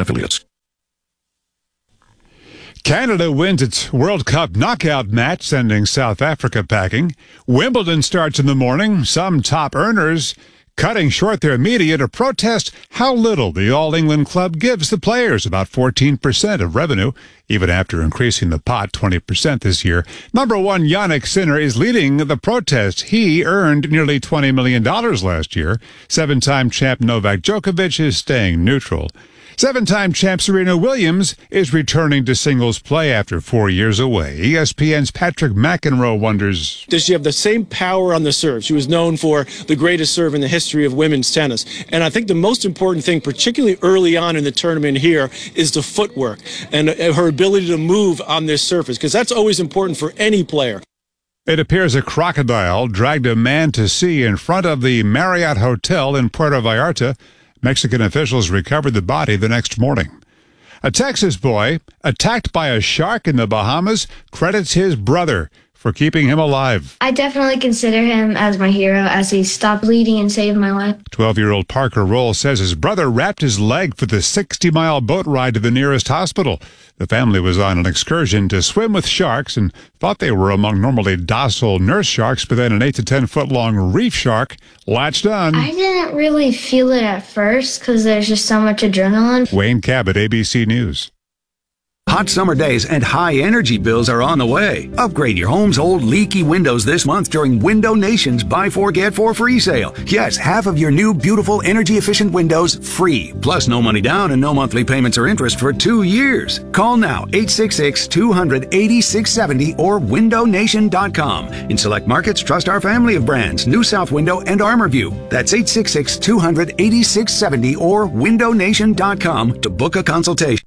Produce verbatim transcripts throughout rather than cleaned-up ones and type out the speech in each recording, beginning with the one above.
affiliates. Canada wins its World Cup knockout match, sending South Africa packing. Wimbledon starts in the morning. Some top earners cutting short their media to protest how little the All England club gives the players, about fourteen percent of revenue, even after increasing the pot twenty percent this year. Number one, Jannik Sinner, is leading the protest. He earned nearly twenty million dollars last year. Seven-time champ Novak Djokovic is staying neutral. Seven-time champ Serena Williams is returning to singles play after four years away. E S P N's Patrick McEnroe wonders, does she have the same power on the serve? She was known for the greatest serve in the history of women's tennis. And I think the most important thing, particularly early on in the tournament here, is the footwork and her ability to move on this surface, because that's always important for any player. It appears a crocodile dragged a man to sea in front of the Marriott Hotel in Puerto Vallarta. Mexican officials recovered the body the next morning. A Texas boy attacked by a shark in the Bahamas credits his brother for keeping him alive. I definitely consider him as my hero, as he stopped bleeding and saved my life. twelve-year-old Parker Roll says his brother wrapped his leg for the sixty-mile boat ride to the nearest hospital. The family was on an excursion to swim with sharks and thought they were among normally docile nurse sharks, but then an eight to ten foot long reef shark latched on. I didn't really feel it at first because there's just so much adrenaline. Wayne Cabot, A B C News. Hot summer days and high energy bills are on the way. Upgrade your home's old leaky windows this month during Window Nation's Buy Four Get Four free sale. Yes, half of your new beautiful energy efficient windows free. Plus no money down and no monthly payments or interest for two years. Call now eight six six, two hundred, eighty-six seventy or window nation dot com. In select markets, trust our family of brands, New South Window and ArmorView. That's eight six six, two hundred, eighty-six seventy or window nation dot com to book a consultation.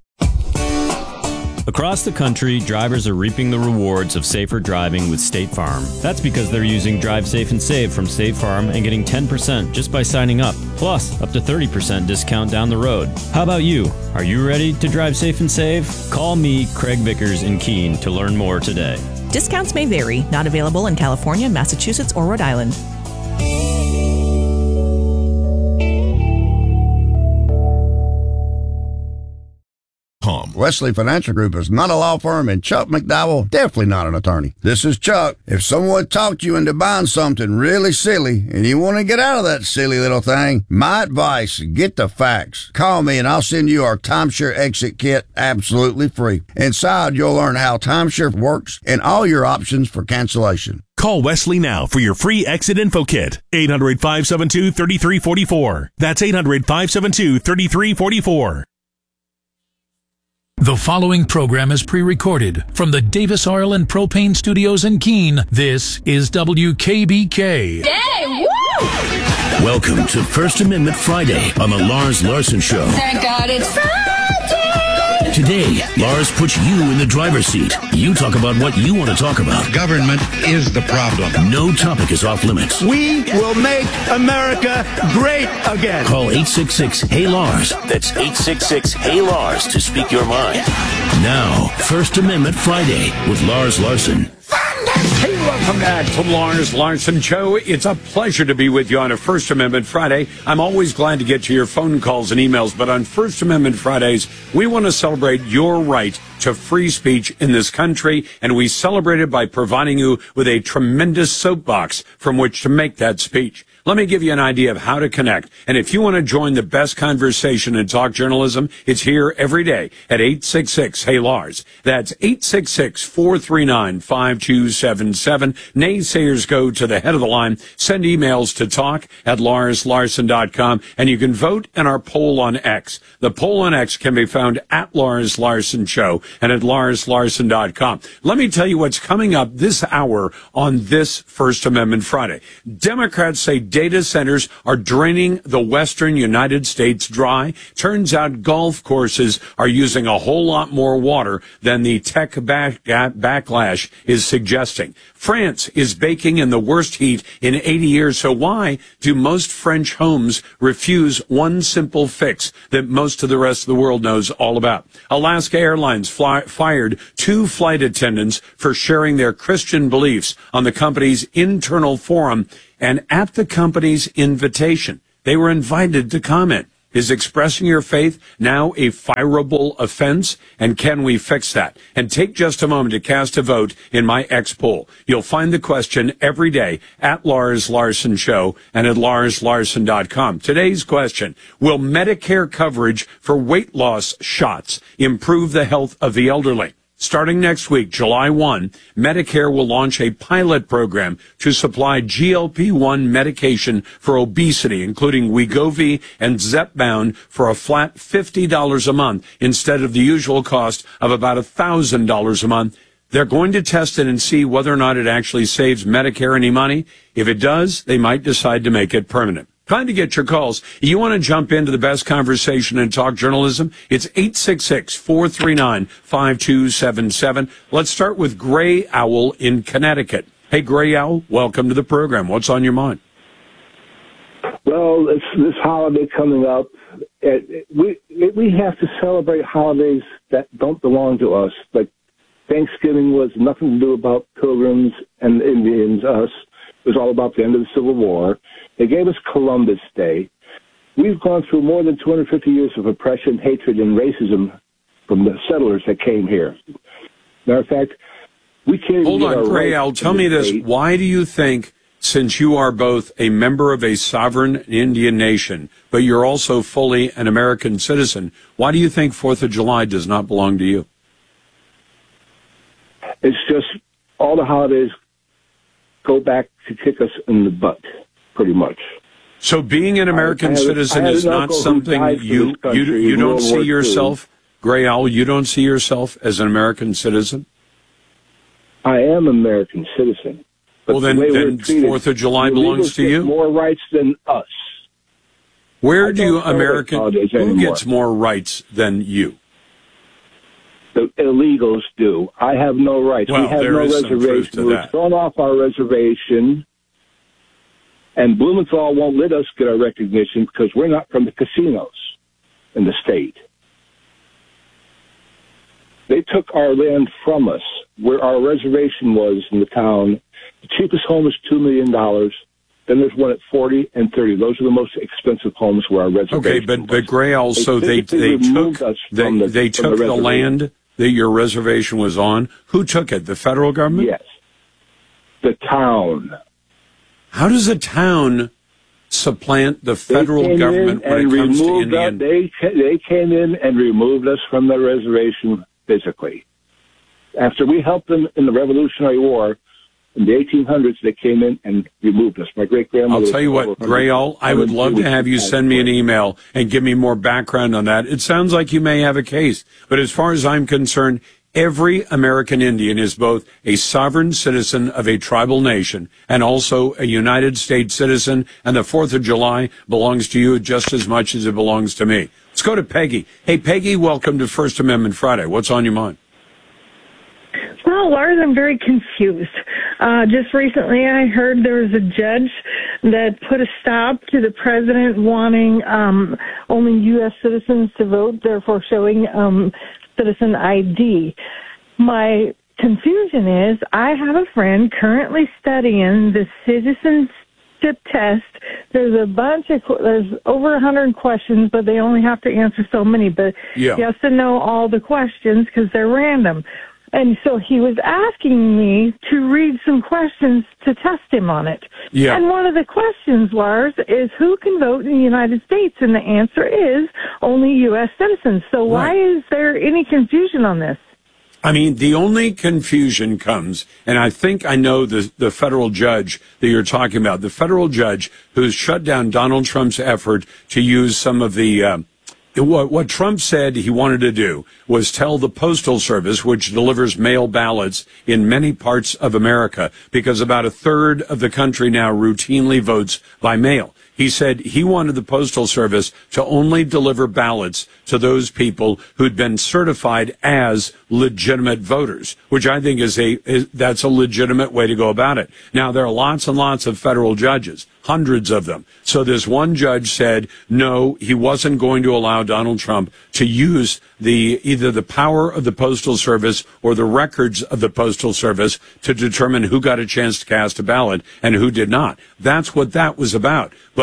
Across the country, drivers are reaping the rewards of safer driving with State Farm. That's because they're using Drive Safe and Save from State Farm and getting ten percent just by signing up, plus up to thirty percent discount down the road. How about you? Are you ready to drive safe and save? Call me, Craig Vickers in Keene, to learn more today. Discounts may vary. Not available in California, Massachusetts, or Rhode Island. Wesley Financial Group is not a law firm, and Chuck McDowell, definitely not an attorney. This is Chuck. If someone talked you into buying something really silly and you want to get out of that silly little thing, my advice, get the facts. Call me and I'll send you our timeshare exit kit absolutely free. Inside, you'll learn how timeshare works and all your options for cancellation. Call Wesley now for your free exit info kit. eight hundred, five seven two, three three four four. That's eight hundred, five seven two, three three four four. The following program is pre-recorded from the Davis Oil and Propane Studios in Keene. This is W K B K. Hey, woo! Welcome to First Amendment Friday on the Lars Larson Show. Thank God it's Friday! Today, Lars puts you in the driver's seat. You talk about what you want to talk about. Government is the problem. No topic is off limits. We will make America great again. Call eight six six, Hey Lars. That's eight six six, Hey Lars to speak your mind. Now, First Amendment Friday with Lars Larson. Hey, welcome back to Lars Larson Show. It's a pleasure to be with you on a First Amendment Friday. I'm always glad to get to your phone calls and emails, but on First Amendment Fridays, we want to celebrate your right to free speech in this country, and we celebrate it by providing you with a tremendous soapbox from which to make that speech. Let me give you an idea of how to connect. And if you want to join the best conversation in talk journalism, it's here every day at eight six six, Hey Lars. That's eight six six, four three nine, five two seven seven. Naysayers go to the head of the line. Send emails to talk at lars larson dot com, and you can vote in our poll on X. The poll on X can be found at Lars Larson Show and at lars larson dot com. Let me tell you what's coming up this hour on this First Amendment Friday. Democrats say data centers are draining the western United States dry. Turns out golf courses are using a whole lot more water than the tech back, backlash is suggesting. France is baking in the worst heat in eighty years. So why do most French homes refuse one simple fix that most of the rest of the world knows all about? Alaska Airlines fly, fired two flight attendants for sharing their Christian beliefs on the company's internal forum, and at the company's invitation, they were invited to comment. Is expressing your faith now a fireable offense? And can we fix that? And take just a moment to cast a vote in my X poll. You'll find the question every day at Lars Larson Show and at lars larson dot com. Today's question: will Medicare coverage for weight loss shots improve the health of the elderly? Starting next week, July first, Medicare will launch a pilot program to supply G L P one medication for obesity, including Wegovy and Zepbound, for a flat fifty dollars a month instead of the usual cost of about one thousand dollars a month. They're going to test it and see whether or not it actually saves Medicare any money. If it does, they might decide to make it permanent. Time to get your calls. You want to jump into the best conversation and talk journalism? It's eight six six, four three nine, five two seven seven. Let's start with Gray Owl in Connecticut. Hey, Gray Owl, welcome to the program. What's on your mind? Well, it's this holiday coming up. It, we we have to celebrate holidays that don't belong to us. Like Thanksgiving was nothing to do about Pilgrims and Indians, us. It was all about the end of the Civil War. They gave us Columbus Day. We've gone through more than two hundred fifty years of oppression, hatred, and racism from the settlers that came here. Matter of fact, we can't Hold even on, Gray Owl, tell me this. State. Why do you think, since you are both a member of a sovereign Indian nation, but you're also fully an American citizen, why do you think fourth of July does not belong to you? It's just all the holidays go back to kick us in the butt, pretty much. So being an American I, I citizen had, I had is not something you you you don't see yourself, Gray Owl, you don't see yourself as an American citizen? I am an American citizen. But well, then, the then fourth of July belongs to you? More rights than us. Where do you, American, who gets more rights than you? The illegals do. I have no rights. Well, we have there no is some truth reservation. to We're that. thrown off our reservation. And Blumenthal won't let us get our recognition because we're not from the casinos in the state. They took our land from us, where our reservation was in the town. The cheapest home is two million dollars. Then there's one at forty and thirty. Those are the most expensive homes where our reservation Okay, but, was. but Gray Owl, so they, physically they removed took, us they, from the- they from took the the reservation. land that your reservation was on. Who took it? The federal government? Yes. The town. How does a town supplant the They federal came government in when and it comes to removed us- Indian? They, ca- they came in and removed us from the reservation physically. After we helped them in the Revolutionary War in the eighteen hundreds, they came in and removed us. My great-grandmother... I'll tell you what, Gray Owl, I would love to have you send me an email and give me more background on that. It sounds like you may have a case, but as far as I'm concerned, every American Indian is both a sovereign citizen of a tribal nation and also a United States citizen, and the fourth of July belongs to you just as much as it belongs to me. Let's go to Peggy. Hey, Peggy, welcome to First Amendment Friday. What's on your mind? Well, Lars, I'm very confused. Uh, just recently I heard there was a judge that put a stop to the president wanting um, only U S citizens to vote, therefore showing um, citizen I D. My confusion is I have a friend currently studying the citizenship test. There's a bunch of, there's over a hundred questions, but they only have to answer so many, but Yeah. he has to know all the questions because they're random. And so he was asking me to read some questions to test him on it. Yeah. And one of the questions, Lars, is who can vote in the United States? And the answer is only U S citizens. So why Right. is there any confusion on this? I mean, the only confusion comes, and I think I know the, the federal judge that you're talking about, the federal judge who's shut down Donald Trump's effort to use some of the, uh, what, what Trump said he wanted to do was tell the Postal Service, which delivers mail ballots in many parts of America, because about a third of the country now routinely votes by mail. He said he wanted the Postal Service to only deliver ballots to those people who'd been certified as legitimate voters, which I think is a, is, that's a legitimate way to go about it. Now, there are lots and lots of federal judges, hundreds of them. So this one judge said, no, he wasn't going to allow Donald Trump to use the, either the power of the Postal Service or the records of the Postal Service to determine who got a chance to cast a ballot and who did not. That's what that was about. But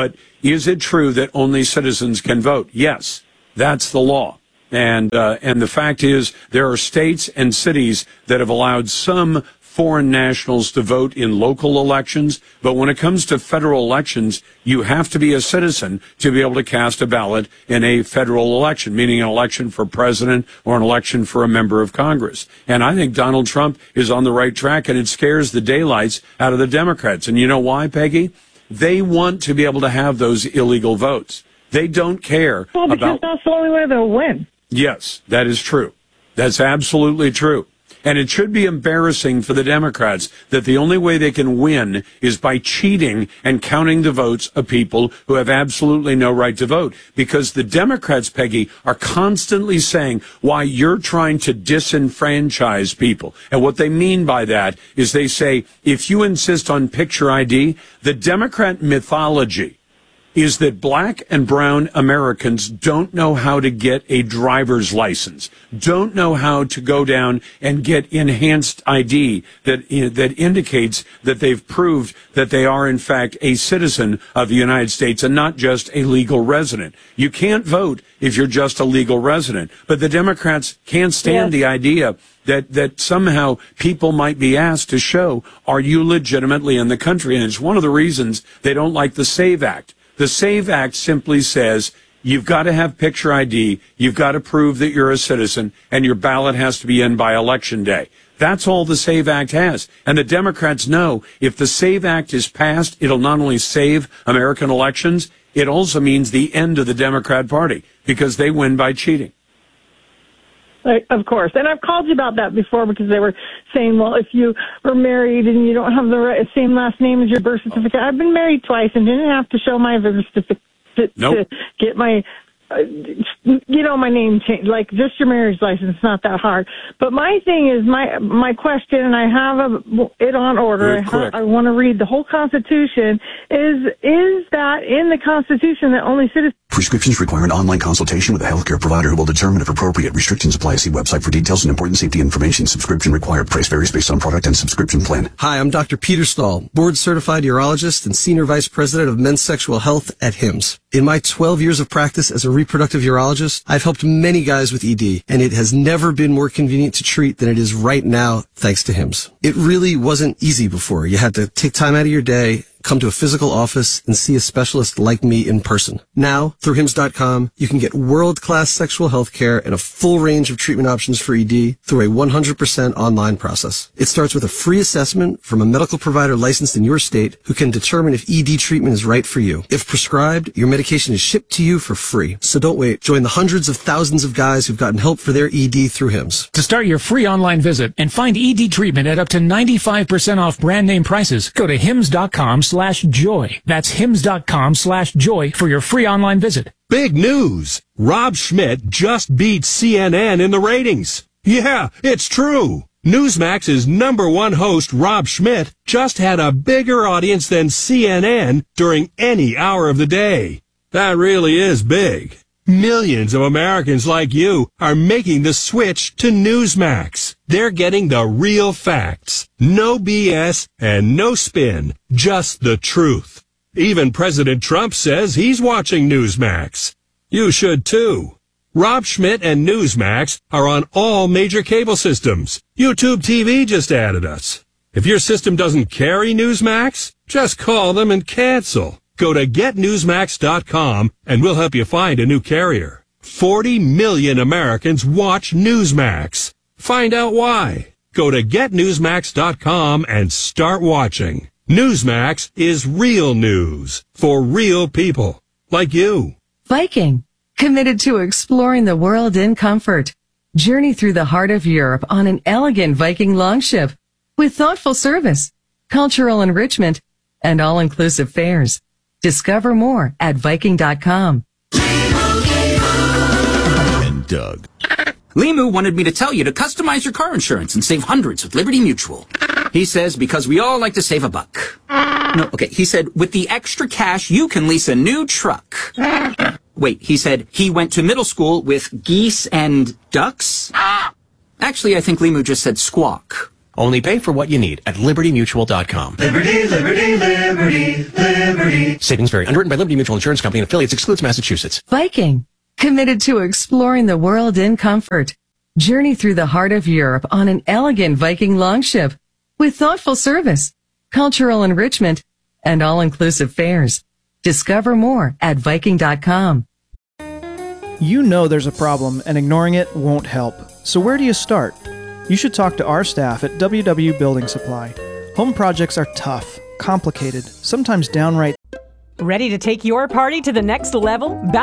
But is it true that only citizens can vote? Yes, that's the law. And uh, and the fact is, there are states and cities that have allowed some foreign nationals to vote in local elections. But when it comes to federal elections, you have to be a citizen to be able to cast a ballot in a federal election, meaning an election for president or an election for a member of Congress. And I think Donald Trump is on the right track, and it scares the daylights out of the Democrats. And you know why, Peggy? They want to be able to have those illegal votes. They don't care well, because about... that's the only way they'll win. Yes, that is true. That's absolutely true. And it should be embarrassing for the Democrats that the only way they can win is by cheating and counting the votes of people who have absolutely no right to vote. Because the Democrats, Peggy, are constantly saying why you're trying to disenfranchise people. And what they mean by that is they say, if you insist on picture I D, the Democrat mythology is that black and brown Americans don't know how to get a driver's license, don't know how to go down and get enhanced I D that that indicates that they've proved that they are, in fact, a citizen of the United States and not just a legal resident. You can't vote if you're just a legal resident. But the Democrats can't stand yes. the idea that, that somehow people might be asked to show, are you legitimately in the country? And it's one of the reasons they don't like the SAVE Act. The SAVE Act simply says you've got to have picture I D, you've got to prove that you're a citizen, and your ballot has to be in by Election Day. That's all the SAVE Act has. And the Democrats know if the SAVE Act is passed, it'll not only save American elections, it also means the end of the Democrat Party, because they win by cheating. Of course. And I've called you about that before because they were saying, well, if you were married and you don't have the right, same last name as your birth certificate. I've been married twice and didn't have to show my birth certificate nope. to get my, uh, you know, my name changed. Like, just your marriage license, it's not that hard. But my thing is, my my question, and I have a, it on order. I, ha- I want to read the whole Constitution. Is is that in the Constitution that only citizens... Prescriptions require an online consultation with a healthcare provider who will determine if appropriate. Restrictions apply. See website for details and important safety information. Subscription required. Price varies based on product and subscription plan. Hi, I'm Doctor Peter Stahl, board-certified urologist and senior vice president of men's sexual health at Hims. In my twelve years of practice as a reproductive urologist, I've helped many guys with E D, and it has never been more convenient to treat than it is right now, thanks to Hims. It really wasn't easy before. You had to take time out of your day, come to a physical office, and see a specialist like me in person. Now, through Hims dot com, you can get world-class sexual health care and a full range of treatment options for E D through a one hundred percent online process. It starts with a free assessment from a medical provider licensed in your state who can determine if E D treatment is right for you. If prescribed, your medication is shipped to you for free. So don't wait. Join the hundreds of thousands of guys who've gotten help for their E D through Hims. To start your free online visit and find E D treatment at up to ninety-five percent off brand name prices, go to Hims dot com slash joy. That's Hims dot com slash joy for your free online visit. Big news! Rob Schmidt just beat C N N in the ratings. Yeah, it's true. Newsmax's number one host, Rob Schmidt, just had a bigger audience than C N N during any hour of the day. That really is big. Millions of Americans like you are making the switch to Newsmax. They're getting the real facts. No B S and no spin. Just the truth. Even President Trump says he's watching Newsmax. You should too. Rob Schmidt and Newsmax are on all major cable systems. YouTube T V just added us. If your system doesn't carry Newsmax, just call them and cancel. Go to get newsmax dot com and we'll help you find a new carrier. forty million Americans watch Newsmax. Find out why. Go to get newsmax dot com and start watching. Newsmax is real news for real people like you. Viking, committed to exploring the world in comfort. Journey through the heart of Europe on an elegant Viking longship with thoughtful service, cultural enrichment, and all-inclusive fares. Discover more at Viking dot com. And Doug. Limu wanted me to tell you to customize your car insurance and save hundreds with Liberty Mutual. He says because we all like to save a buck. No, okay, he said with the extra cash you can lease a new truck. Wait, he said he went to middle school with geese and ducks? Actually, I think Limu just said squawk. Only pay for what you need at liberty mutual dot com. Liberty, liberty, liberty, liberty. Savings vary. Underwritten by Liberty Mutual Insurance Company and affiliates. Excludes Massachusetts. Viking, committed to exploring the world in comfort. Journey through the heart of Europe on an elegant Viking longship with thoughtful service, cultural enrichment, and all-inclusive fares. Discover more at viking dot com. You know there's a problem, and ignoring it won't help. So where do you start? You should talk to our staff at W W Building Supply. Home projects are tough, complicated, sometimes downright. Ready to take your party to the next level?